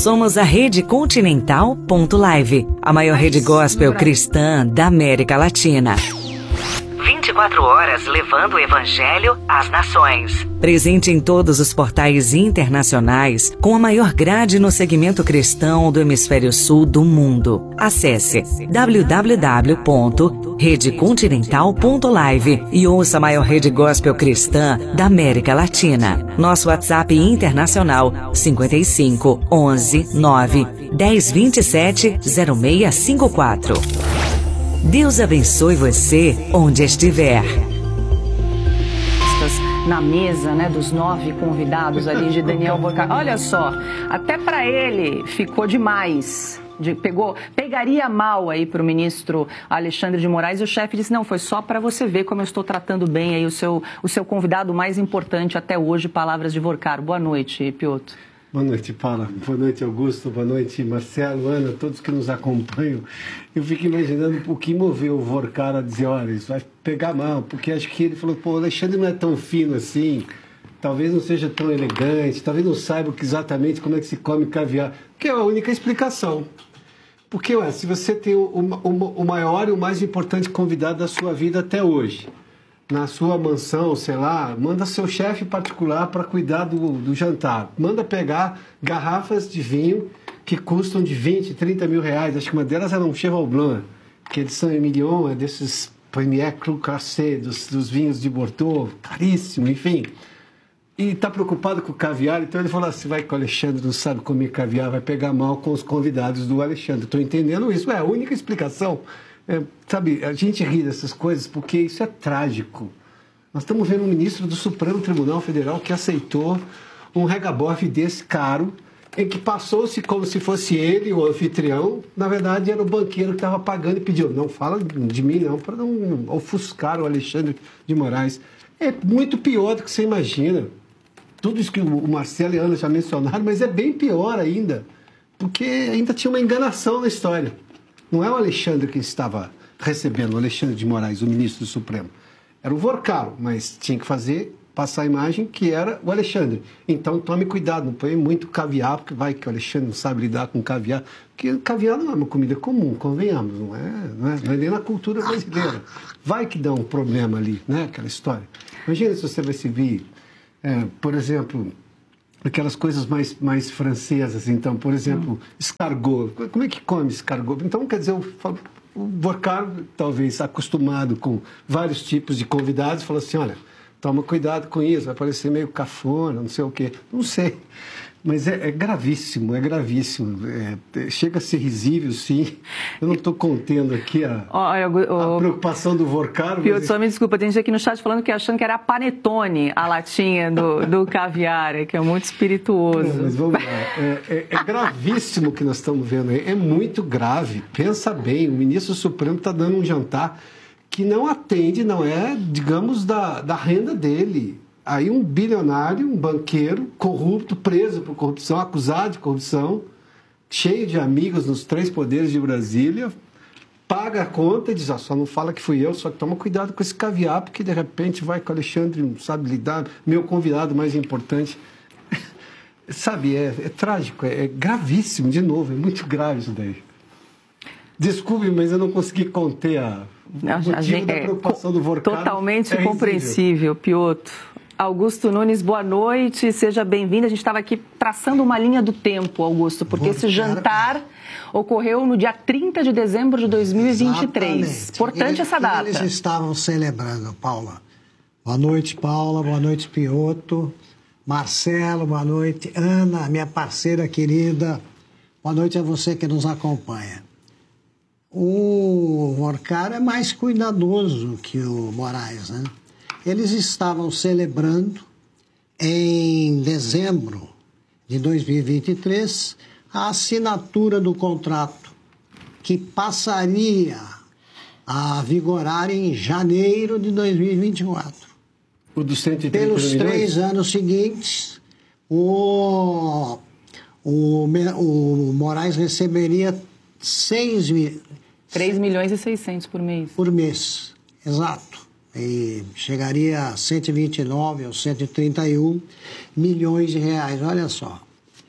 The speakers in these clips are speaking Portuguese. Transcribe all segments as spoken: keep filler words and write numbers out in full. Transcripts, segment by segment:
Somos a Rede Continental ponto live, a maior rede gospel cristã da América Latina. vinte e quatro horas levando o Evangelho às nações. Presente em todos os portais internacionais, com a maior grade no segmento cristão do Hemisfério Sul do mundo. Acesse w w w ponto rede continental ponto live e ouça a maior rede gospel cristã da América Latina. Nosso WhatsApp internacional cinquenta e cinco, onze, nove, dez, vinte e sete, zero seis cinco quatro. Deus abençoe você onde estiver. Na mesa, né, dos nove convidados ali de Daniel Vorcar. Olha só, até para ele ficou demais. De, pegou, pegaria mal aí para o ministro Alexandre de Moraes e o chefe disse, não, foi só para você ver como eu estou tratando bem aí o seu, o seu convidado mais importante até hoje, palavras de Vorcar. Boa noite, Piotr. Boa noite, Paula. Boa noite, Augusto. Boa noite, Marcelo, Ana, todos que nos acompanham. Eu fico imaginando um pouquinho mover o Vorcar a dizer, olha, isso vai pegar mal, porque acho que ele falou, pô, o Alexandre não é tão fino assim, talvez não seja tão elegante, talvez não saiba exatamente como é que se come caviar, que é a única explicação. Porque, ué, se você tem o, o, o maior e o mais importante convidado da sua vida até hoje, na sua mansão, sei lá, manda seu chefe particular para cuidar do, do jantar. Manda pegar garrafas de vinho que custam de vinte, trinta mil reais. Acho que uma delas era um Cheval Blanc, que é de Saint-Emilion, é desses Premier Cru Cassé, dos, dos vinhos de Bordeaux, caríssimo, enfim. E está preocupado com o caviar, então ele falou assim, vai que o Alexandre não sabe comer caviar, vai pegar mal com os convidados do Alexandre. Estou entendendo isso, é a única explicação. É, sabe, a gente ri dessas coisas porque isso é trágico. Nós estamos vendo um ministro do Supremo Tribunal Federal que aceitou um regabofe desse caro, em que passou-se como se fosse ele o anfitrião, na verdade era o banqueiro que estava pagando e pediu, não fala de mim não, para não ofuscar o Alexandre de Moraes. É muito pior do que você imagina. Tudo isso que o Marcelo e a Ana já mencionaram, mas é bem pior ainda, porque ainda tinha uma enganação na história. Não é o Alexandre que estava recebendo, o Alexandre de Moraes, o ministro do Supremo. Era o Vorcar, mas tinha que fazer, passar a imagem que era o Alexandre. Então tome cuidado, não põe muito caviar, porque vai que o Alexandre não sabe lidar com caviar. Porque caviar não é uma comida comum, convenhamos, não é, não é, não é nem na cultura brasileira. Vai que dá um problema ali, né, aquela história. Imagina se você vai se vir, é, por exemplo, aquelas coisas mais, mais francesas, então, por exemplo, escargot. Como é que come escargot? Então, quer dizer, o, o Vorcar, talvez acostumado com vários tipos de convidados, falou assim, olha, toma cuidado com isso, vai parecer meio cafona, não sei o quê. Não sei, mas é, é gravíssimo, é gravíssimo. É, chega a ser risível, sim. Eu não estou contendo aqui a, Olha, o, a preocupação do Vorcar. Piotr, mas... só me desculpa, tem gente aqui no chat falando que achando que era a panetone, a latinha do, do caviar, que é muito espirituoso. Não, mas vamos lá. É, é, é gravíssimo o que nós estamos vendo aí. É muito grave. Pensa bem, o ministro Supremo está dando um jantar que não atende, não é, digamos, da, da renda dele. Aí um bilionário, um banqueiro, corrupto, preso por corrupção, acusado de corrupção, cheio de amigos nos três poderes de Brasília, paga a conta e diz, ah, só não fala que fui eu, só toma cuidado com esse caviar, porque de repente vai que o Alexandre não sabe lidar, meu convidado mais importante. Sabe, é, é trágico, é, é gravíssimo, de novo, é muito grave isso daí. Desculpe, mas eu não consegui conter a... Não, o a gente, da preocupação é, do Vorcar. Totalmente é compreensível, Piotr. Augusto Nunes, boa noite, seja bem-vindo. A gente estava aqui traçando uma linha do tempo, Augusto, porque Vorcar... esse jantar ocorreu no dia trinta de dezembro de dois mil e vinte e três. Exatamente. Importante eles, essa data. Eles estavam celebrando, Paula. Boa noite, Paula. Boa noite, Piotr. Marcelo, boa noite. Ana, minha parceira querida. Boa noite a você que nos acompanha. O Vorcar é mais cuidadoso que o Moraes, né? Eles estavam celebrando, em dezembro de dois mil e vinte e três, a assinatura do contrato que passaria a vigorar em janeiro de dois mil e vinte e quatro. O dos cento e trinta Pelos milhões? três anos seguintes, o, o, o Moraes receberia seis mil... três milhões e seiscentos por mês. Por mês, exato. E chegaria a cento e vinte e nove ou cento e trinta e um milhões de reais, olha só.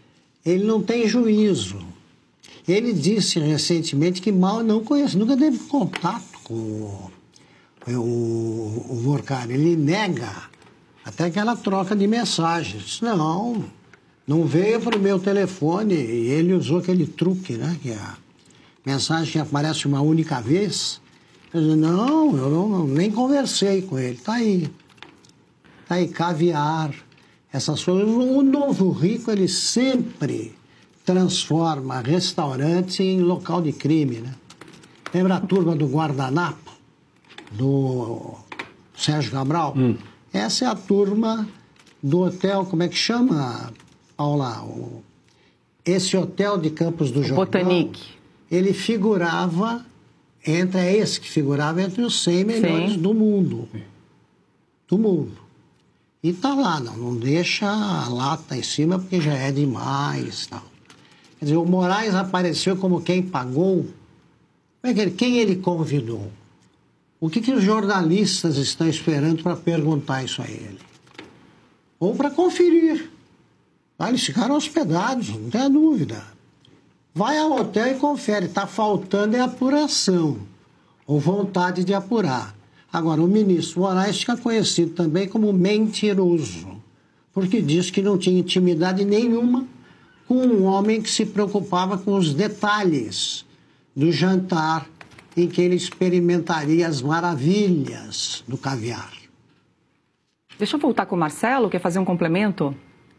ele não tem juízo. Ele disse recentemente que mal não conhece, nunca teve contato com o, o, o Vorkari. Ele nega até aquela troca de mensagens. Não, não veio para o meu telefone, e ele usou aquele truque, né? Que a mensagem aparece uma única vez. Eu disse, não, eu não, nem conversei com ele. Está aí. Está aí, caviar, essas coisas. O novo rico, ele sempre transforma restaurante em local de crime, né? Lembra a turma do Guardanapo, do Sérgio Cabral? Hum. Essa é a turma do hotel, como é que chama, Paula? O, esse hotel de Campos do Jordão. Botanique. Ele figurava, entre, é esse que figurava entre os cem melhores Sim. do mundo. Do mundo. E tá lá, não, não deixa a lata em cima porque já é demais, tal. Quer dizer, o Moraes apareceu como quem pagou. Quem ele convidou? O que, que os jornalistas estão esperando para perguntar isso a ele? Ou para conferir. Ah, eles ficaram hospedados, não tem dúvida. Vai ao hotel e confere. Está faltando é apuração, ou vontade de apurar. Agora, o ministro Moraes fica conhecido também como mentiroso, porque diz que não tinha intimidade nenhuma com um homem que se preocupava com os detalhes do jantar em que ele experimentaria as maravilhas do caviar. Deixa eu voltar com o Marcelo, quer fazer um complemento?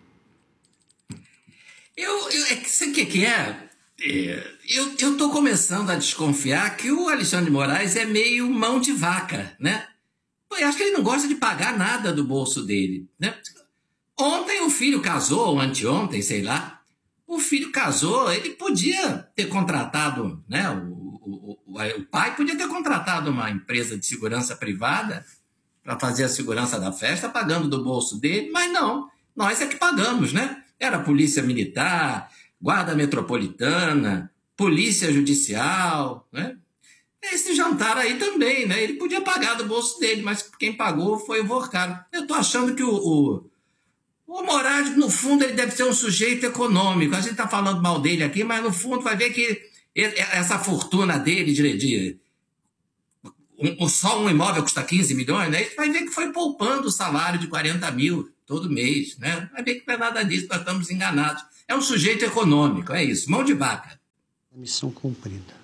Eu, eu, é que, sabe o que, que é? é? Eu estou começando a desconfiar que o Alexandre de Moraes é meio mão de vaca, né? Eu acho que ele não gosta de pagar nada do bolso dele, né? Ontem o filho casou, ou anteontem, sei lá. O filho casou, ele podia ter contratado, né? O, o, o, o pai podia ter contratado uma empresa de segurança privada para fazer a segurança da festa, pagando do bolso dele, mas não, nós é que pagamos, né? Era polícia militar, guarda metropolitana, polícia judicial, né? Esse jantar aí também, né? Ele podia pagar do bolso dele, mas quem pagou foi o Vorkari. Eu tô achando que o, o, o Moraes, no fundo, ele deve ser um sujeito econômico. A gente tá falando mal dele aqui, mas no fundo vai ver que ele, essa fortuna dele de... de um, só um imóvel custa quinze milhões, né? Ele vai ver que foi poupando o salário de quarenta mil todo mês, né? Vai ver que não é nada disso, nós estamos enganados. É um sujeito econômico, é isso, mão de vaca. Missão cumprida.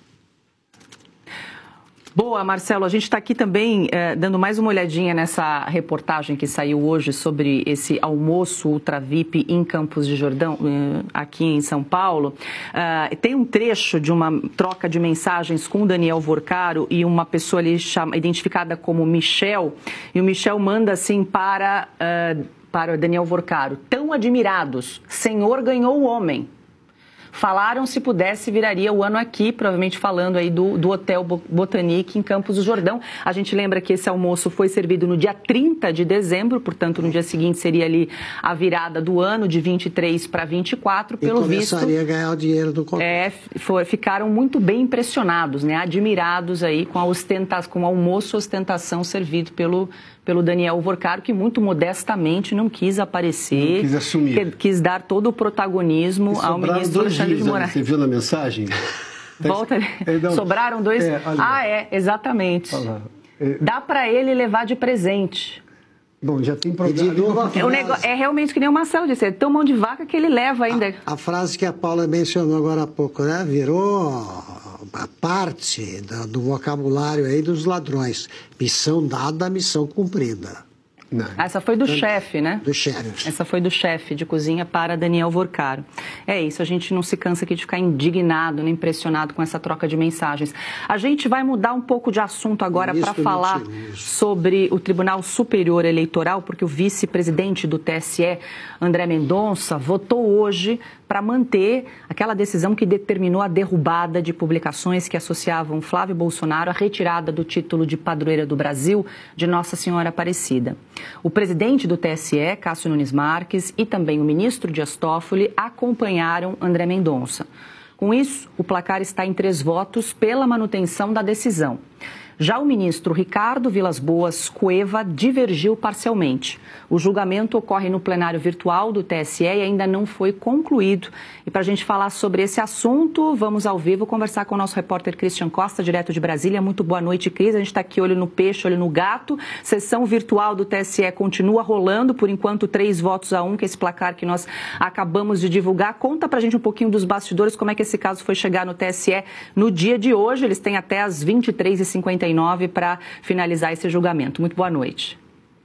Boa, Marcelo. A gente está aqui também eh, dando mais uma olhadinha nessa reportagem que saiu hoje sobre esse almoço Ultra V I P em Campos de Jordão, eh, aqui em São Paulo. Uh, tem um trecho de uma troca de mensagens com o Daniel Vorkari e uma pessoa ali chama, identificada como Michel. E o Michel manda assim para, uh, para o Daniel Vorkari: tão admirados, Senhor ganhou o homem. Falaram se pudesse, viraria o ano aqui, provavelmente falando aí do, do Hotel Botanique em Campos do Jordão. A gente lembra que esse almoço foi servido no dia trinta de dezembro, portanto, no dia seguinte seria ali a virada do ano, de vinte e três para vinte e quatro, pelo visto. E começaria a ganhar o dinheiro do contrato. É, for, ficaram muito bem impressionados, né? Admirados aí com, a ostenta, com o almoço ostentação servido pelo, pelo Daniel Vorkari, que muito modestamente não quis aparecer. Não quis assumir. Que, quis dar todo o protagonismo ao ministro Alexandre de Moraes. Você viu na mensagem? Volta. É, não, Sobraram dois. É, ah, é, exatamente. É, dá para ele levar de presente. Bom, já tem problema. O negócio, é realmente que nem o Marcelo disse, é tão mão de vaca que ele leva ainda. A, a frase que a Paula mencionou agora há pouco, né? Virou a parte do, do vocabulário aí dos ladrões. Missão dada, missão cumprida. Não. Essa foi do chefe, né? Do chefe. Essa foi do chefe de cozinha para Daniel Vorkari. É isso, a gente não se cansa aqui de ficar indignado, nem impressionado com essa troca de mensagens. A gente vai mudar um pouco de assunto agora para falar sobre o Tribunal Superior Eleitoral, porque o vice-presidente do T S E, André Mendonça, votou hoje para manter aquela decisão que determinou a derrubada de publicações que associavam Flávio Bolsonaro à retirada do título de padroeira do Brasil de Nossa Senhora Aparecida. O presidente do T S E, Cássio Nunes Marques, e também o ministro Dias Toffoli acompanharam André Mendonça. Com isso, o placar está em três votos pela manutenção da decisão. Já o ministro Ricardo Vilas Boas Cueva divergiu parcialmente. O julgamento ocorre no plenário virtual do T S E e ainda não foi concluído. E para a gente falar sobre esse assunto, vamos ao vivo conversar com o nosso repórter Christian Costa, direto de Brasília. Muito boa noite, Cris. A gente está aqui olho no peixe, olho no gato. Sessão virtual do T S E continua rolando, por enquanto três votos a um, que é esse placar que nós acabamos de divulgar. Conta para a gente um pouquinho dos bastidores, como é que esse caso foi chegar no T S E no dia de hoje. Eles têm até as vinte e três e cinquenta e nove para finalizar esse julgamento. Muito boa noite.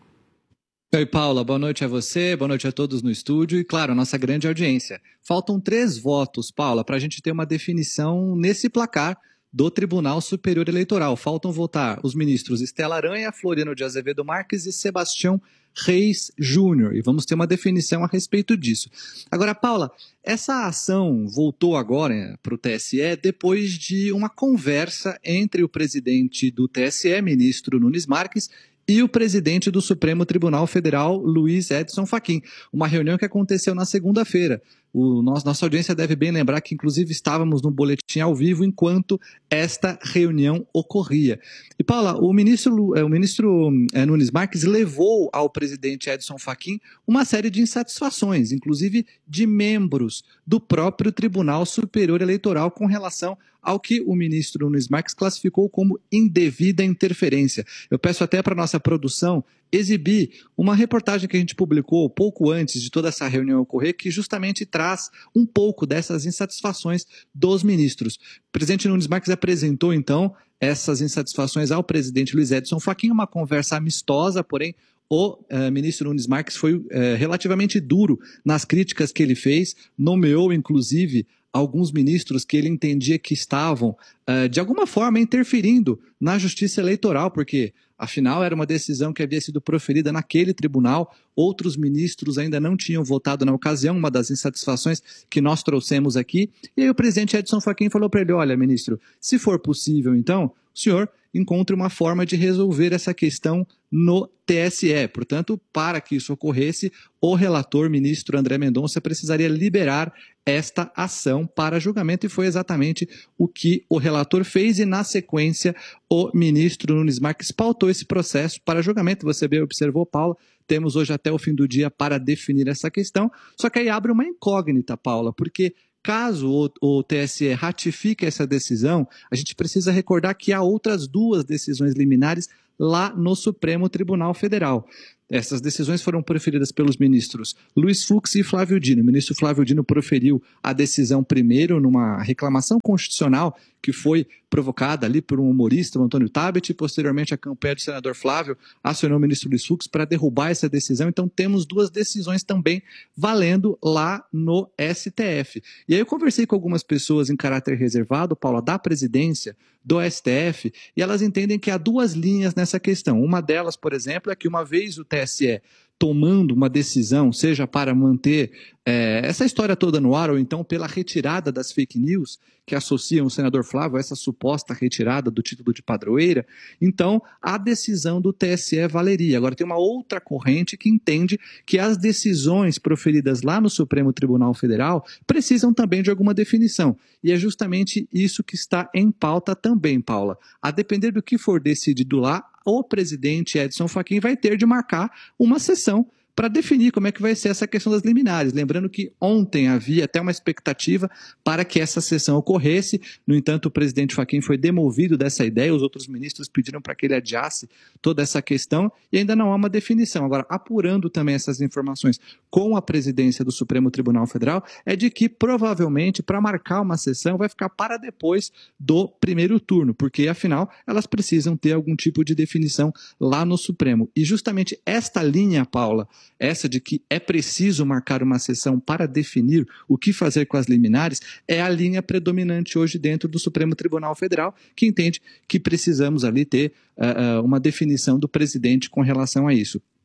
Oi, Paula. Boa noite a você, boa noite a todos no estúdio e, claro, a nossa grande audiência. Faltam três votos, Paula, para a gente ter uma definição nesse placar do Tribunal Superior Eleitoral. Faltam votar os ministros Estela Aranha, Floriano de Azevedo Marques e Sebastião Reis Júnior. E vamos ter uma definição a respeito disso. Agora, Paula, essa ação voltou agora para o T S E depois de uma conversa entre o presidente do T S E, ministro Nunes Marques, e o presidente do Supremo Tribunal Federal, Luiz Edson Fachin. Uma reunião que aconteceu na segunda-feira. O nosso, nossa audiência deve bem lembrar que, inclusive, estávamos no boletim ao vivo enquanto esta reunião ocorria. E, Paula, o ministro, o ministro é, Nunes Marques levou ao presidente Edson Fachin uma série de insatisfações, inclusive de membros do próprio Tribunal Superior Eleitoral com relação ao que o ministro Nunes Marques classificou como indevida interferência. Eu peço até para a nossa produção exibir uma reportagem que a gente publicou pouco antes de toda essa reunião ocorrer, que justamente traz um pouco dessas insatisfações dos ministros. O presidente Nunes Marques apresentou, então, essas insatisfações ao presidente Luiz Edson Fachin, uma conversa amistosa, porém, o uh, ministro Nunes Marques foi uh, relativamente duro nas críticas que ele fez, nomeou, inclusive, alguns ministros que ele entendia que estavam, uh, de alguma forma, interferindo na justiça eleitoral, porque, afinal, era uma decisão que havia sido proferida naquele tribunal, outros ministros ainda não tinham votado na ocasião, uma das insatisfações que nós trouxemos aqui, e aí o presidente Edson Fachin falou para ele, olha, ministro, se for possível, então, o senhor encontre uma forma de resolver essa questão no T S E. Portanto, para que isso ocorresse, o relator, ministro André Mendonça, precisaria liberar esta ação para julgamento e foi exatamente o que o relator fez e, na sequência, o ministro Nunes Marques pautou esse processo para julgamento. Você bem observou, Paula, temos hoje até o fim do dia para definir essa questão, só que aí abre uma incógnita, Paula, porque caso o, o T S E ratifique essa decisão, a gente precisa recordar que há outras duas decisões liminares lá no Supremo Tribunal Federal. Essas decisões foram proferidas pelos ministros Luiz Fux e Flávio Dino. O ministro Flávio Dino proferiu a decisão primeiro numa reclamação constitucional que foi provocada ali por um humorista, o Antônio Tabet, e posteriormente a campanha do senador Flávio acionou o ministro Luiz Fux para derrubar essa decisão. Então temos duas decisões também valendo lá no S T F. E aí eu conversei com algumas pessoas em caráter reservado, Paula, da presidência do S T F, e elas entendem que há duas linhas nessa questão. Uma delas, por exemplo, é que uma vez o T S E tomando uma decisão, seja para manter é, essa história toda no ar, ou então pela retirada das fake news que associam o senador Flávio a essa suposta retirada do título de padroeira, então a decisão do T S E valeria. Agora tem uma outra corrente que entende que as decisões proferidas lá no Supremo Tribunal Federal precisam também de alguma definição. E é justamente isso que está em pauta também, Paula. A depender do que for decidido lá, o presidente Edson Fachin vai ter de marcar uma sessão para definir como é que vai ser essa questão das liminares. Lembrando que ontem havia até uma expectativa para que essa sessão ocorresse, no entanto o presidente Fachin foi demovido dessa ideia, os outros ministros pediram para que ele adiasse toda essa questão e ainda não há uma definição. Agora, apurando também essas informações com a presidência do Supremo Tribunal Federal, é de que provavelmente para marcar uma sessão vai ficar para depois do primeiro turno, porque afinal elas precisam ter algum tipo de definição lá no Supremo. E justamente esta linha, Paula, essa de que é preciso marcar uma sessão para definir o que fazer com as liminares, é a linha predominante hoje dentro do Supremo Tribunal Federal, que entende que precisamos ali ter uh, uma definição do presidente com relação a isso.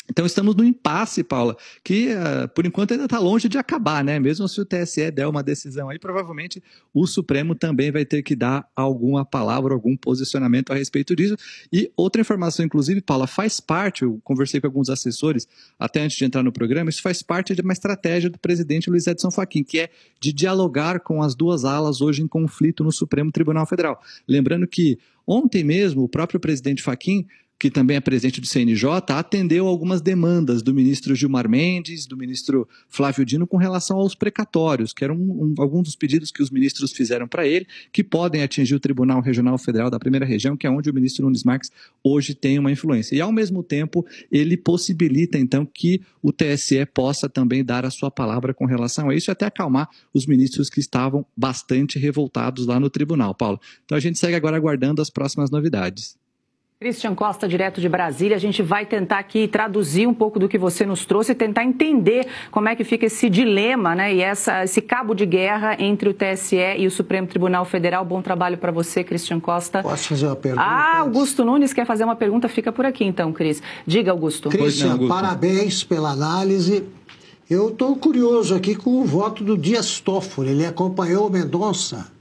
Então estamos no impasse, Paula, que uh, por enquanto ainda está longe de acabar, né? Mesmo se o T S E der uma decisão aí, provavelmente o Supremo também vai ter que dar alguma palavra, algum posicionamento a respeito disso. E outra informação, inclusive, Paula, faz parte, eu conversei com alguns assessores até antes de entrar no programa, isso faz parte de uma estratégia do presidente Luiz Edson Fachin, que é de dialogar com as duas alas hoje em conflito no Supremo Tribunal Federal. Lembrando que ontem mesmo o próprio presidente Fachin, que também é presidente do C N J, atendeu algumas demandas do ministro Gilmar Mendes, do ministro Flávio Dino, com relação aos precatórios, que eram um, alguns dos pedidos que os ministros fizeram para ele, que podem atingir o Tribunal Regional Federal da Primeira Região, que é onde o ministro Nunes Marques hoje tem uma influência. E, ao mesmo tempo, ele possibilita, então, que o T S E possa também dar a sua palavra com relação a isso e até acalmar os ministros que estavam bastante revoltados lá no tribunal, Paulo. Então, a gente segue agora aguardando as próximas novidades. Christian Costa, direto de Brasília, a gente vai tentar aqui traduzir um pouco do que você nos trouxe e tentar entender como é que fica esse dilema, né, e essa, esse cabo de guerra entre o T S E e o Supremo Tribunal Federal. Bom trabalho para você, Christian Costa. Posso fazer uma pergunta? Ah, Augusto Nunes quer fazer uma pergunta, fica por aqui então, Cris. Diga, Augusto. Christian, Augusto. Parabéns pela análise. Eu estou curioso aqui com o voto do Dias Toffoli. Ele acompanhou o Mendonça?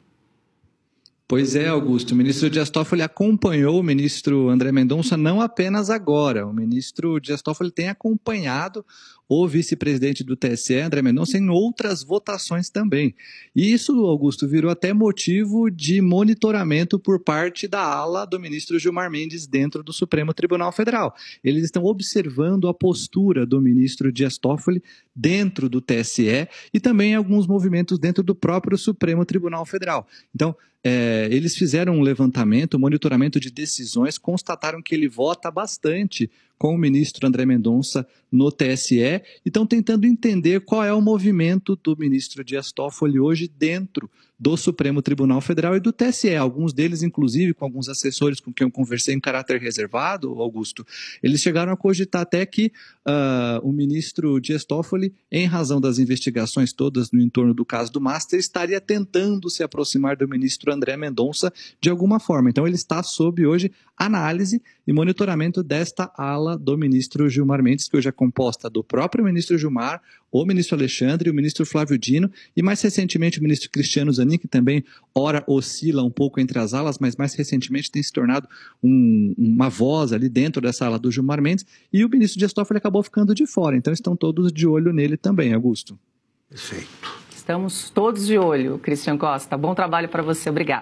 Pois é, Augusto. O ministro Dias Toffoli acompanhou o ministro André Mendonça não apenas agora. O ministro Dias Toffoli tem acompanhado o vice-presidente do T S E, André Mendonça, em outras votações também. E isso, Augusto, virou até motivo de monitoramento por parte da ala do ministro Gilmar Mendes dentro do Supremo Tribunal Federal. Eles estão observando a postura do ministro Dias Toffoli dentro do T S E e também alguns movimentos dentro do próprio Supremo Tribunal Federal. Então, é, eles fizeram um levantamento, um monitoramento de decisões, constataram que ele vota bastante com o ministro André Mendonça no T S E e estão tentando entender qual é o movimento do ministro Dias Toffoli hoje dentro do Supremo Tribunal Federal e do T S E. Alguns deles, inclusive, com alguns assessores com quem eu conversei em caráter reservado, Augusto, eles chegaram a cogitar até que uh, o ministro Dias Toffoli, em razão das investigações todas no entorno do caso do Master, estaria tentando se aproximar do ministro André Mendonça de alguma forma. Então, ele está sob hoje análise e monitoramento desta ala do ministro Gilmar Mendes, que hoje é composta do próprio ministro Gilmar, o ministro Alexandre, o ministro Flávio Dino e, mais recentemente, o ministro Cristiano Zanin, que também, ora, oscila um pouco entre as alas, mas mais recentemente tem se tornado um, uma voz ali dentro dessa ala do Gilmar Mendes, e o ministro Dias Toffoli acabou ficando de fora. Então, estão todos de olho nele também, Augusto. Perfeito. Estamos todos de olho, Christian Costa. Bom trabalho para você. Obrigada.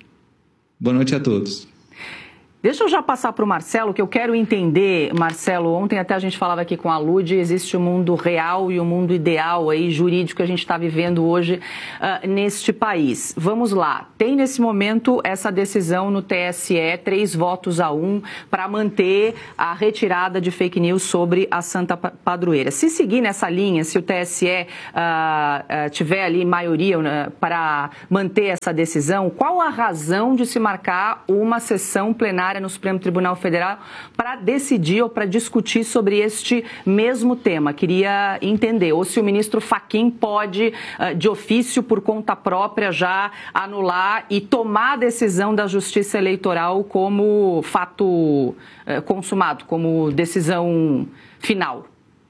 Boa noite a todos. Deixa eu já passar para o Marcelo, que eu quero entender, Marcelo, ontem até a gente falava aqui com a Lud, existe o mundo real e o mundo ideal aí, jurídico que a gente está vivendo hoje uh, neste país. Vamos lá, tem nesse momento essa decisão no T S E, três votos a um, para manter a retirada de fake news sobre a Santa Padroeira. Se seguir nessa linha, se o T S E uh, uh, tiver ali maioria uh, para manter essa decisão, qual a razão de se marcar uma sessão plenária no Supremo Tribunal Federal para decidir ou para discutir sobre este mesmo tema? Queria entender, ou se o ministro Fachin pode, de ofício, por conta própria, já anular e tomar a decisão da Justiça Eleitoral como fato consumado, como decisão final.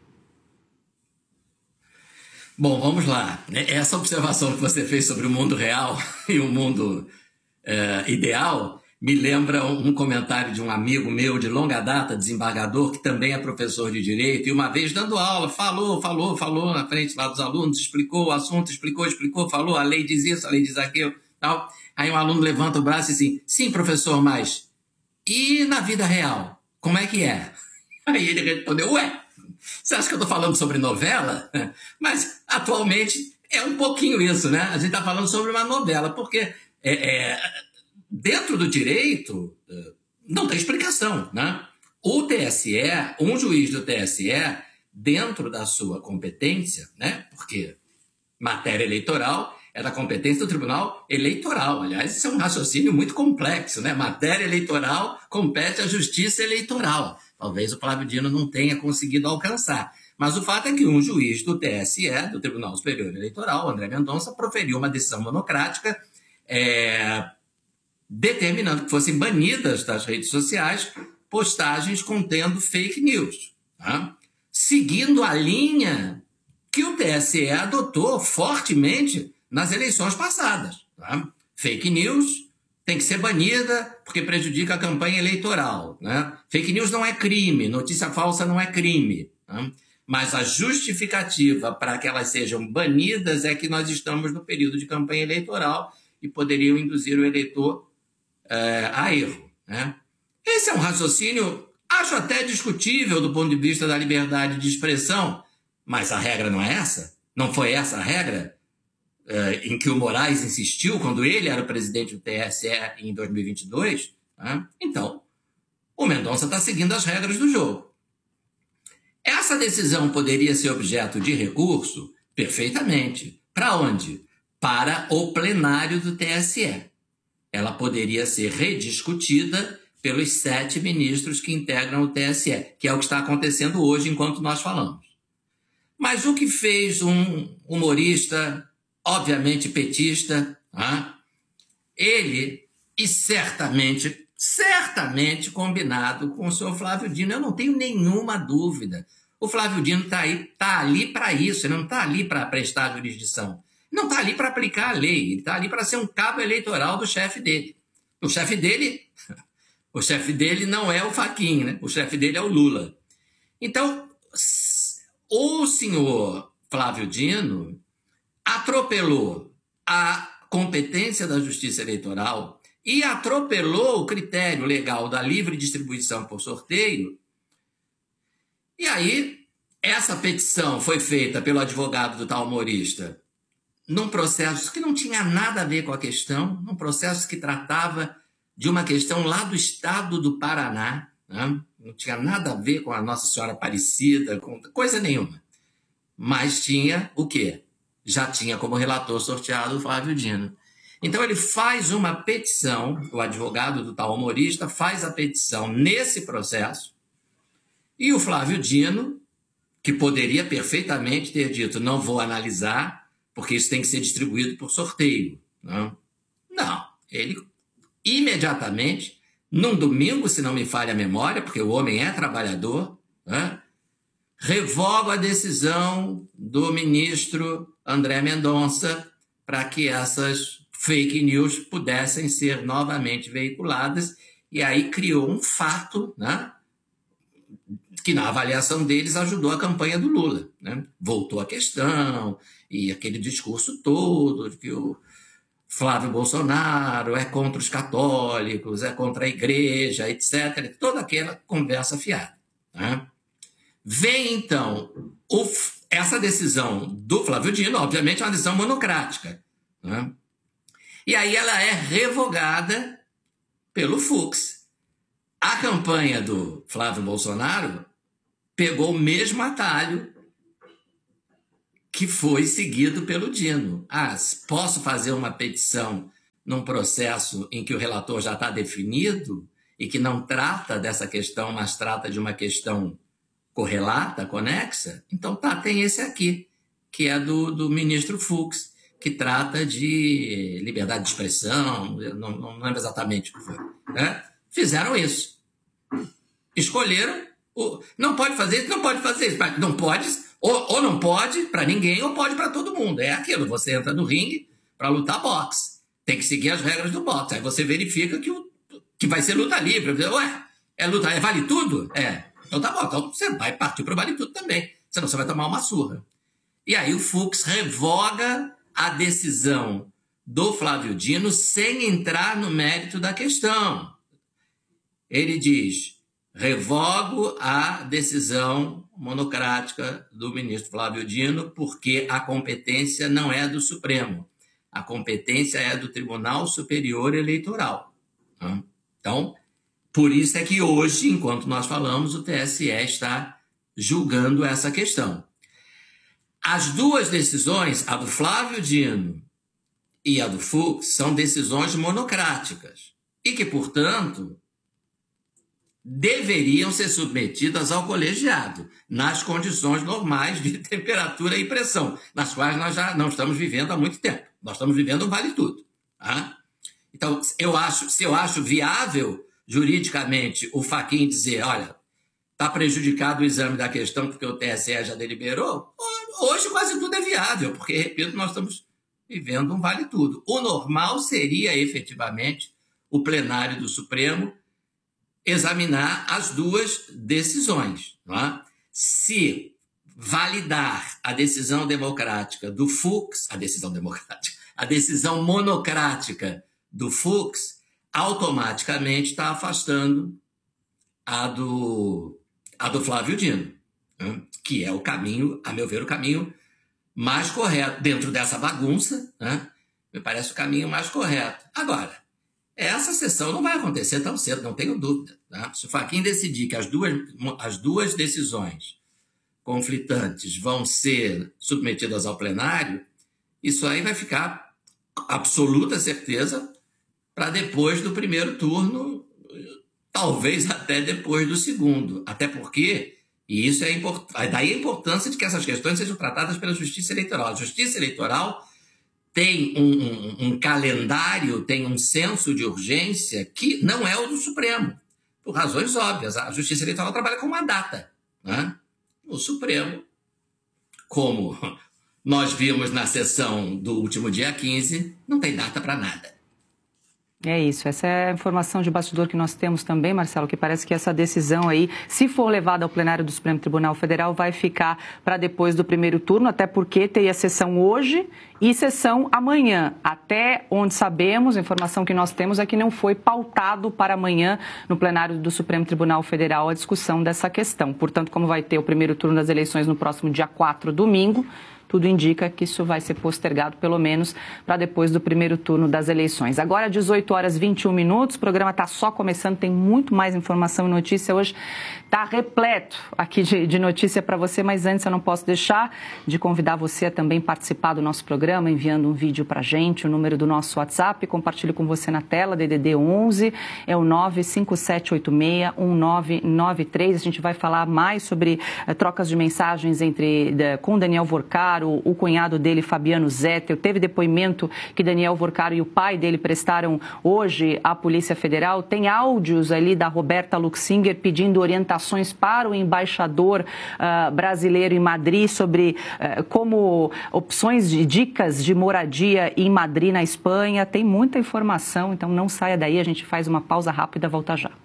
Bom, vamos lá. Essa observação que você fez sobre o mundo real e o mundo é, ideal me lembra um comentário de um amigo meu de longa data, desembargador, que também é professor de Direito, e uma vez dando aula, falou, falou, falou na frente lá dos alunos, explicou o assunto, explicou, explicou, falou, a lei diz isso, a lei diz aquilo, tal. Aí um aluno levanta o braço e assim, sim, professor, mas e na vida real? Como é que é? Aí ele respondeu, ué, você acha que eu estou falando sobre novela? Mas atualmente é um pouquinho isso, né? A gente está falando sobre uma novela, porque é, é, dentro do direito não tem explicação, né? O T S E, um juiz do T S E, dentro da sua competência, né? Porque matéria eleitoral é da competência do Tribunal Eleitoral. Aliás, isso é um raciocínio muito complexo, né? Matéria eleitoral compete à Justiça Eleitoral. Talvez o Flávio Dino não tenha conseguido alcançar. Mas o fato é que um juiz do T S E, do Tribunal Superior Eleitoral, André Mendonça, proferiu uma decisão monocrática é, determinando que fossem banidas das redes sociais postagens contendo fake news. tá? Seguindo a linha que o T S E adotou fortemente nas eleições passadas. Tá? Fake news tem que ser banida porque prejudica a campanha eleitoral. Né? Fake news não é crime, notícia falsa não é crime. Tá? Mas a justificativa para que elas sejam banidas é que nós estamos no período de campanha eleitoral e poderiam induzir o eleitor é, a erro. Né? Esse é um raciocínio, acho até discutível do ponto de vista da liberdade de expressão, mas a regra não é essa? Não foi essa a regra é, em que o Moraes insistiu quando ele era o presidente do T S E em dois mil e vinte e dois? Né? Então, o Mendonça está seguindo as regras do jogo. Essa decisão poderia ser objeto de recurso? Perfeitamente. Para onde? Para o plenário do T S E. Ela poderia ser rediscutida pelos sete ministros que integram o T S E, que é o que está acontecendo hoje enquanto nós falamos. Mas o que fez um humorista, obviamente petista, ah, ele, e certamente, certamente combinado com o senhor Flávio Dino, eu não tenho nenhuma dúvida. O Flávio Dino está aí, tá ali para isso, ele não está ali para prestar jurisdição. Não está ali para aplicar a lei, ele está ali para ser um cabo eleitoral do chefe dele. O chefe dele, o chefe dele não é o Fachin, né? O chefe dele é o Lula. Então, o senhor Flávio Dino atropelou a competência da Justiça Eleitoral e atropelou o critério legal da livre distribuição por sorteio. E aí, essa petição foi feita pelo advogado do tal humorista num processo que não tinha nada a ver com a questão, num processo que tratava de uma questão lá do estado do Paraná, né? Não tinha nada a ver com a Nossa Senhora Aparecida, com coisa nenhuma. Mas tinha o quê? Já tinha como relator sorteado o Flávio Dino. Então ele faz uma petição, o advogado do tal humorista faz a petição nesse processo, e o Flávio Dino, que poderia perfeitamente ter dito, não vou analisar, porque isso tem que ser distribuído por sorteio. Não, não. Ele imediatamente, num domingo, se não me falha a memória, porque o homem é trabalhador, né, revoga a decisão do ministro André Mendonça para que essas fake news pudessem ser novamente veiculadas, e aí criou um fato, né, que na avaliação deles ajudou a campanha do Lula. Né? Voltou a questão, e aquele discurso todo de que o Flávio Bolsonaro é contra os católicos, é contra a igreja, etcétera. Toda aquela conversa fiada. Né? Vem, então, o, essa decisão do Flávio Dino, obviamente é uma decisão monocrática. Né? E aí ela é revogada pelo Fux. A campanha do Flávio Bolsonaro pegou o mesmo atalho que foi seguido pelo Dino. Ah, posso fazer uma petição num processo em que o relator já está definido e que não trata dessa questão, mas trata de uma questão correlata, conexa? Então tá, tem esse aqui, que é do, do ministro Fux, que trata de liberdade de expressão, não, não lembro exatamente o que foi. Né? Fizeram isso. Escolheram, o, não pode fazer isso, não pode fazer isso. Não pode, ou, ou não pode para ninguém, ou pode para todo mundo. É aquilo, você entra no ringue para lutar boxe. Tem que seguir as regras do boxe. Aí você verifica que, o, que vai ser luta livre. Ué, é luta, é vale tudo? É. Então tá bom, então você vai partir para o vale tudo também. Senão você vai tomar uma surra. E aí o Fux revoga a decisão do Flávio Dino sem entrar no mérito da questão. Ele diz, revogo a decisão monocrática do ministro Flávio Dino porque a competência não é do Supremo. A competência é do Tribunal Superior Eleitoral. Então, por isso é que hoje, enquanto nós falamos, o T S E está julgando essa questão. As duas decisões, a do Flávio Dino e a do Fux, são decisões monocráticas e que, portanto, deveriam ser submetidas ao colegiado, nas condições normais de temperatura e pressão, nas quais nós já não estamos vivendo há muito tempo. Nós estamos vivendo um vale tudo. Tá? Então, eu acho, se eu acho viável, juridicamente, o Fachin dizer, olha, está prejudicado o exame da questão porque o T S E já deliberou? Hoje quase tudo é viável, porque, repito, nós estamos vivendo um vale tudo. O normal seria, efetivamente, o plenário do Supremo examinar as duas decisões. Não é? Se validar a decisão democrática do Fux, a decisão democrática, a decisão monocrática do Fux, automaticamente está afastando a do, a do Flávio Dino, né? Que é o caminho, a meu ver, o caminho mais correto. Dentro dessa bagunça, né? Me parece o caminho mais correto. Agora, essa sessão não vai acontecer tão cedo, não tenho dúvida. Tá? Se o Fachin decidir que as duas, as duas decisões conflitantes vão ser submetidas ao plenário, isso aí vai ficar absoluta certeza para depois do primeiro turno, talvez até depois do segundo. Até porque, e isso é importante, daí a importância de que essas questões sejam tratadas pela Justiça Eleitoral. A Justiça Eleitoral tem um, um, um calendário, tem um senso de urgência que não é o do Supremo, por razões óbvias. A Justiça Eleitoral trabalha com uma data, né? O Supremo, como nós vimos na sessão do último dia quinze, não tem data para nada. É isso, essa é a informação de bastidor que nós temos também, Marcelo, que parece que essa decisão aí, se for levada ao plenário do Supremo Tribunal Federal, vai ficar para depois do primeiro turno, até porque teria sessão hoje e sessão amanhã. Até onde sabemos, a informação que nós temos é que não foi pautado para amanhã no plenário do Supremo Tribunal Federal a discussão dessa questão. Portanto, como vai ter o primeiro turno das eleições no próximo dia quatro, domingo, tudo indica que isso vai ser postergado, pelo menos, para depois do primeiro turno das eleições. Agora, dezoito horas e vinte e um minutos, o programa está só começando, tem muito mais informação e notícia hoje. Está repleto aqui de, de notícia para você, mas antes eu não posso deixar de convidar você a também participar do nosso programa, enviando um vídeo para a gente, o número do nosso WhatsApp, compartilho com você na tela, D D D onze, é o nove cinco sete oito seis um nove nove três. A gente vai falar mais sobre uh, trocas de mensagens entre, uh, com Daniel Vorcaro, o cunhado dele, Fabiano Zettel. Teve depoimento que Daniel Vorcaro e o pai dele prestaram hoje à Polícia Federal. Tem áudios ali da Roberta Luxinger pedindo orientações para o embaixador uh, brasileiro em Madrid sobre uh, como opções de dicas de moradia em Madrid, na Espanha. Tem muita informação, então não saia daí. A gente faz uma pausa rápida, volta já.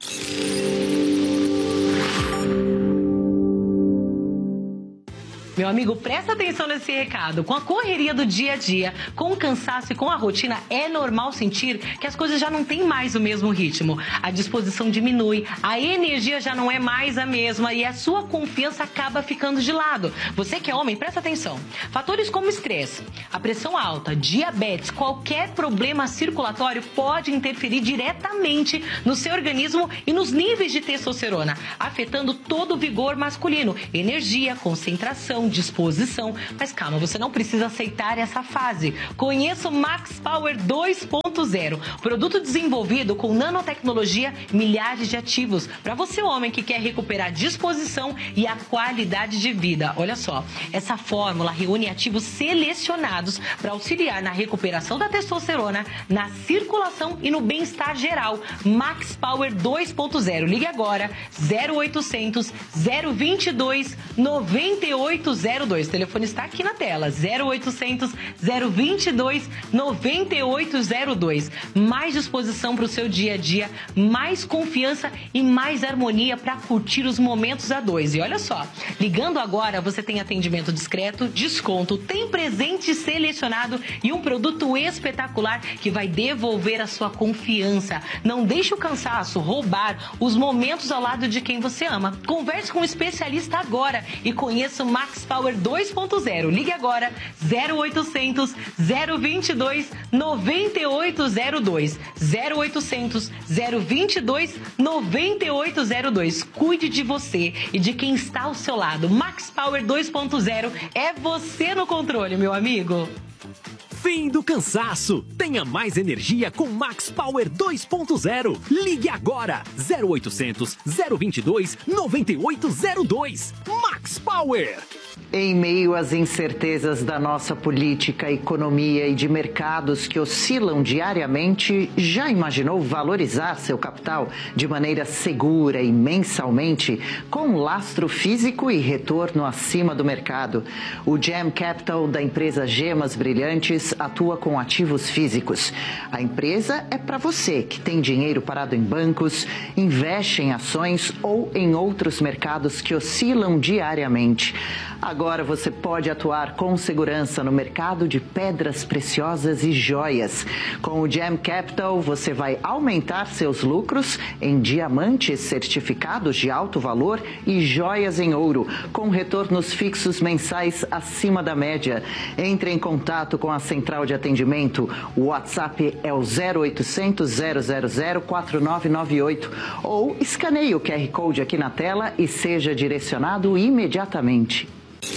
Meu amigo, presta atenção nesse recado. Com a correria do dia a dia, com o cansaço e com a rotina, é normal sentir que as coisas já não têm mais o mesmo ritmo. A disposição diminui, a energia já não é mais a mesma e a sua confiança acaba ficando de lado. Você que é homem, presta atenção. Fatores como estresse, a pressão alta, diabetes, qualquer problema circulatório pode interferir diretamente no seu organismo e nos níveis de testosterona, afetando todo o vigor masculino, energia, concentração, disposição. Mas calma, você não precisa aceitar essa fase. Conheça o Max Power dois ponto zero, produto desenvolvido com nanotecnologia, milhares de ativos, para você homem que quer recuperar disposição e a qualidade de vida. Olha só, essa fórmula reúne ativos selecionados para auxiliar na recuperação da testosterona, na circulação e no bem-estar geral. Max Power dois ponto zero. Ligue agora, zero oitocentos, zero vinte e dois, noventa e oito zero dois. O telefone está aqui na tela, zero oitocentos, zero vinte e dois, noventa e oito zero dois. Mais disposição para o seu dia a dia, mais confiança e mais harmonia para curtir os momentos a dois. E olha só, ligando agora você tem atendimento discreto, desconto, tem presente selecionado e um produto espetacular que vai devolver a sua confiança. Não deixe o cansaço roubar os momentos ao lado de quem você ama. Converse com um especialista agora e conheça o Max Power dois ponto zero. Ligue agora, zero oitocentos, zero vinte e dois, noventa e oito zero dois. zero oitocentos, zero vinte e dois, noventa e oito zero dois. Cuide de você e de quem está ao seu lado. Max Power dois ponto zero é você no controle, meu amigo. Fim do cansaço. Tenha mais energia com Max Power dois ponto zero. Ligue agora. zero oitocentos, zero vinte e dois, noventa e oito zero dois. Max Power. Em meio às incertezas da nossa política, economia e de mercados que oscilam diariamente, já imaginou valorizar seu capital de maneira segura e mensalmente, com lastro físico e retorno acima do mercado? O Gem Capital da empresa Gemas Brilhantes atua com ativos físicos. A empresa é para você que tem dinheiro parado em bancos, investe em ações ou em outros mercados que oscilam diariamente. Agora você pode atuar com segurança no mercado de pedras preciosas e joias. Com o Gem Capital, você vai aumentar seus lucros em diamantes certificados de alto valor e joias em ouro, com retornos fixos mensais acima da média. Entre em contato com a central de atendimento. O WhatsApp é o zero oitocentos, zero zero zero, quatro nove nove oito ou escaneie o Q R Code aqui na tela e seja direcionado imediatamente.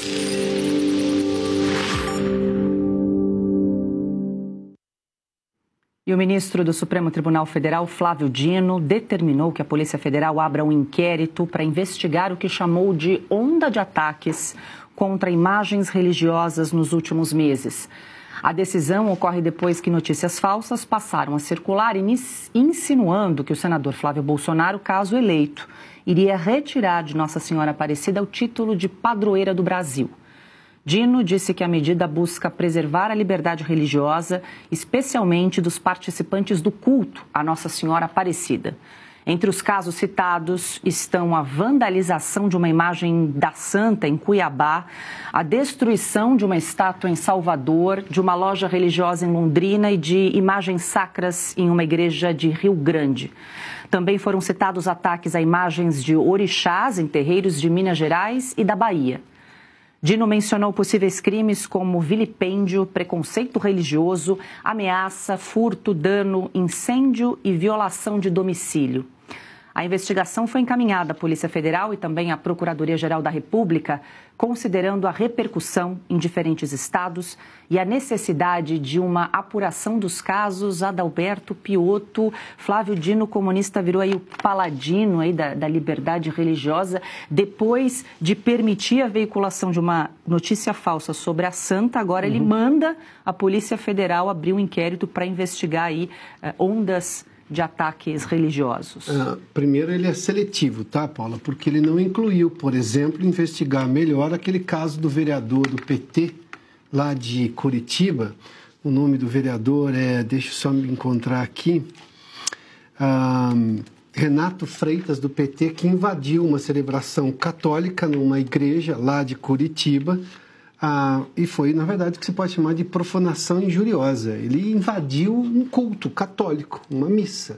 E o ministro do Supremo Tribunal Federal, Flávio Dino, determinou que a Polícia Federal abra um inquérito para investigar o que chamou de onda de ataques contra imagens religiosas nos últimos meses. A decisão ocorre depois que notícias falsas passaram a circular, insinuando que o senador Flávio Bolsonaro, caso eleito, iria retirar de Nossa Senhora Aparecida o título de padroeira do Brasil. Dino disse que a medida busca preservar a liberdade religiosa, especialmente dos participantes do culto à Nossa Senhora Aparecida. Entre os casos citados estão a vandalização de uma imagem da Santa em Cuiabá, a destruição de uma estátua em Salvador, de uma loja religiosa em Londrina e de imagens sacras em uma igreja de Rio Grande. Também foram citados ataques a imagens de orixás em terreiros de Minas Gerais e da Bahia. Dino mencionou possíveis crimes como vilipêndio, preconceito religioso, ameaça, furto, dano, incêndio e violação de domicílio. A investigação foi encaminhada à Polícia Federal e também à Procuradoria-Geral da República, considerando a repercussão em diferentes estados e a necessidade de uma apuração dos casos. Adalberto Piotto, Flávio Dino, comunista, virou aí o paladino aí da, da liberdade religiosa, depois de permitir a veiculação de uma notícia falsa sobre a Santa. Agora uhum. ele manda a Polícia Federal abrir um inquérito para investigar aí uh, ondas de ataques religiosos. Uh, primeiro, ele é seletivo, tá, Paula? Porque ele não incluiu, por exemplo, investigar melhor aquele caso do vereador do P T, lá de Curitiba. O nome do vereador é, deixa eu só me encontrar aqui, uh, Renato Freitas, do P T, que invadiu uma celebração católica numa igreja lá de Curitiba, Ah, e foi, na verdade, o que se pode chamar de profanação injuriosa. Ele invadiu um culto católico, uma missa.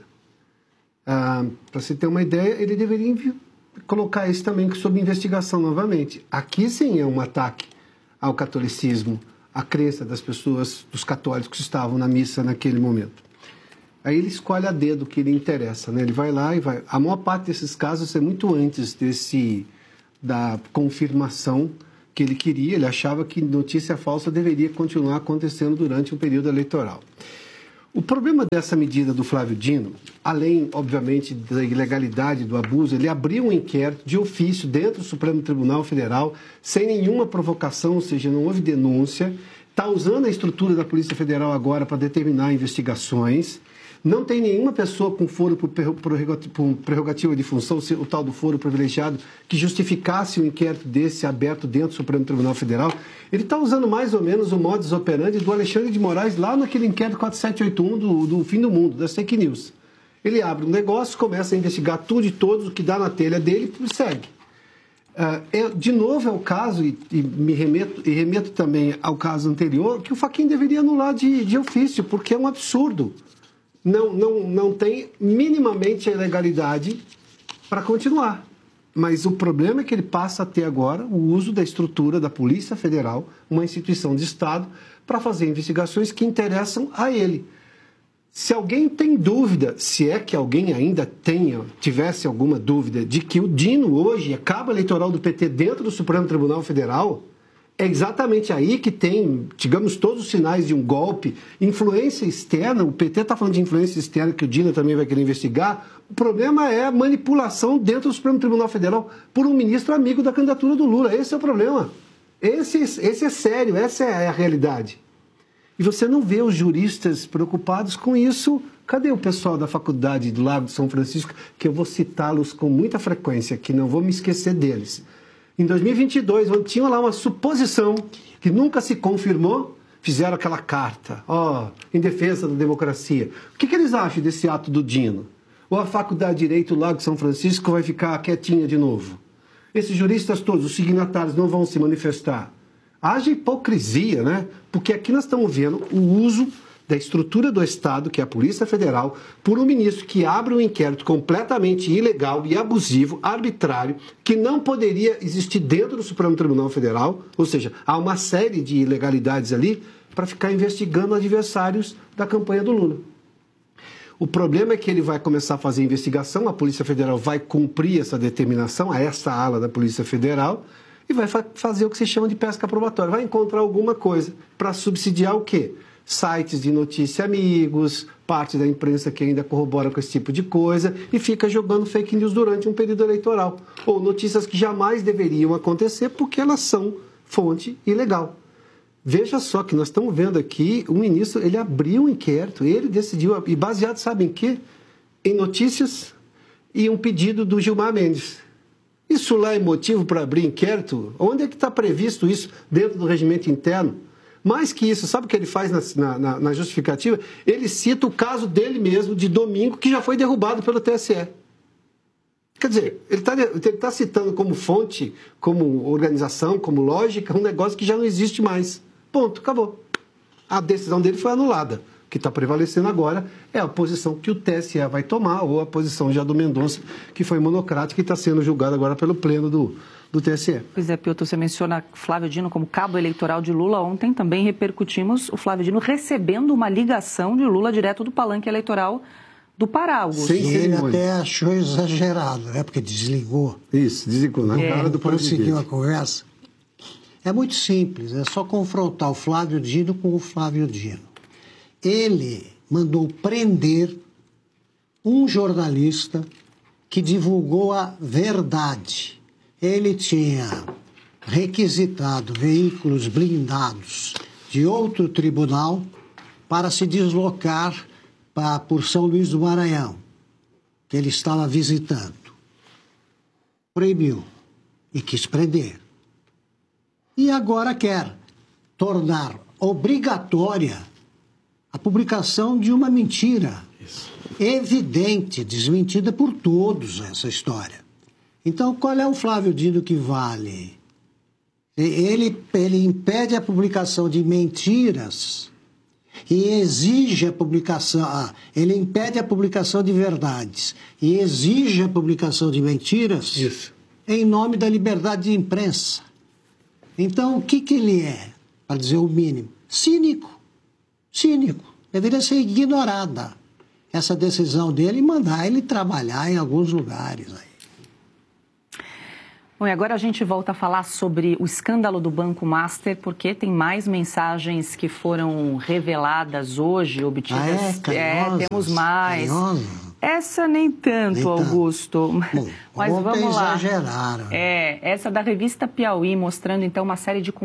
Ah, para você ter uma ideia, ele deveria colocar isso também sob investigação novamente. Aqui, sim, é um ataque ao catolicismo, à crença das pessoas, dos católicos que estavam na missa naquele momento. Aí ele escolhe a dedo o que lhe interessa, né? Ele vai lá e vai... A maior parte desses casos é muito antes desse, da confirmação que ele queria. Ele achava que notícia falsa deveria continuar acontecendo durante o período eleitoral. O problema dessa medida do Flávio Dino, além, obviamente, da ilegalidade, do abuso, ele abriu um inquérito de ofício dentro do Supremo Tribunal Federal, sem nenhuma provocação, ou seja, não houve denúncia, está usando a estrutura da Polícia Federal agora para determinar investigações. Não tem nenhuma pessoa com foro por prerrogativa de função, o tal do foro privilegiado, que justificasse um inquérito desse aberto dentro do Supremo Tribunal Federal. Ele está usando mais ou menos o modus operandi do Alexandre de Moraes lá naquele inquérito quatro sete oito um do, do fim do mundo, das fake news. Ele abre um negócio, começa a investigar tudo e todos, o que dá na telha dele e segue. Uh, é, de novo é o caso, e, e me remeto, e remeto também ao caso anterior, que o Fachin deveria anular de, de ofício, porque é um absurdo. Não, não, não tem minimamente a ilegalidade para continuar. Mas o problema é que ele passa a ter agora o uso da estrutura da Polícia Federal, uma instituição de Estado, para fazer investigações que interessam a ele. Se alguém tem dúvida, se é que alguém ainda tenha, tivesse alguma dúvida de que o Dino hoje é cabo eleitoral do P T dentro do Supremo Tribunal Federal, é exatamente aí que tem, digamos, todos os sinais de um golpe, influência externa. O P T está falando de influência externa, que o Dino também vai querer investigar. O problema é a manipulação dentro do Supremo Tribunal Federal por um ministro amigo da candidatura do Lula. Esse é o problema. Esse, esse é sério, essa é a realidade. E você não vê os juristas preocupados com isso. Cadê o pessoal da faculdade do Largo de São Francisco, que eu vou citá-los com muita frequência, que não vou me esquecer deles. Em dois mil e vinte e dois, onde tinha lá uma suposição que nunca se confirmou, fizeram aquela carta, ó, em defesa da democracia. O que, que eles acham desse ato do Dino? Ou a Faculdade de Direito do Largo de São Francisco vai ficar quietinha de novo? Esses juristas todos, os signatários, não vão se manifestar. Haja hipocrisia, né? Porque aqui nós estamos vendo o uso da estrutura do Estado, que é a Polícia Federal, por um ministro que abre um inquérito completamente ilegal e abusivo, arbitrário, que não poderia existir dentro do Supremo Tribunal Federal, ou seja, há uma série de ilegalidades ali para ficar investigando adversários da campanha do Lula. O problema é que ele vai começar a fazer investigação, a Polícia Federal vai cumprir essa determinação, a essa ala da Polícia Federal, e vai fa- fazer o que se chama de pesca probatória. Vai encontrar alguma coisa para subsidiar o quê? Sites de notícia amigos, parte da imprensa que ainda corrobora com esse tipo de coisa e fica jogando fake news durante um período eleitoral. Ou notícias que jamais deveriam acontecer porque elas são fonte ilegal. Veja só que nós estamos vendo aqui, o ministro, ele abriu um inquérito, ele decidiu, e baseado, sabe em quê? Em notícias e um pedido do Gilmar Mendes. Isso lá é motivo para abrir inquérito? Onde é que está previsto isso dentro do regimento interno? Mais que isso, sabe o que ele faz na, na, na justificativa? Ele cita o caso dele mesmo, de domingo, que já foi derrubado pelo T S E. Quer dizer, ele está ele tá citando como fonte, como organização, como lógica, um negócio que já não existe mais. Ponto, acabou. A decisão dele foi anulada. O que está prevalecendo agora é a posição que o T S E vai tomar, ou a posição já do Mendonça, que foi monocrática e está sendo julgada agora pelo pleno do, do T S E. Pois é, Piotr, você menciona Flávio Dino como cabo eleitoral de Lula. Ontem também repercutimos o Flávio Dino recebendo uma ligação de Lula direto do palanque eleitoral do Pará, Augusto. Sim, ele até achou exagerado, né? Porque desligou. Isso, desligou, na cara do prosseguiu a conversa. É muito simples, é só confrontar o Flávio Dino com o Flávio Dino. Ele mandou prender um jornalista que divulgou a verdade. Ele tinha requisitado veículos blindados de outro tribunal para se deslocar para, por São Luís do Maranhão, que ele estava visitando. Proibiu e quis prender. E agora quer tornar obrigatória a publicação de uma mentira. Isso. Evidente, desmentida por todos essa história. Então, qual é o Flávio Dino que vale? Ele, ele impede a publicação de mentiras e exige a publicação... Ah, ele impede a publicação de verdades e exige a publicação de mentiras. Isso. Em nome da liberdade de imprensa. Então, o que, que ele é, para dizer o mínimo? Cínico. Cínico. Deveria ser ignorada essa decisão dele e mandar ele trabalhar em alguns lugares aí. Bom, e agora a gente volta a falar sobre o escândalo do Banco Master, porque tem mais mensagens que foram reveladas hoje, obtidas. Ah, é? É, temos mais. Canhosa. Essa nem tanto, nem Augusto. Bom, mas vamos lá. Exageraram. É, essa da revista Piauí, mostrando então uma série de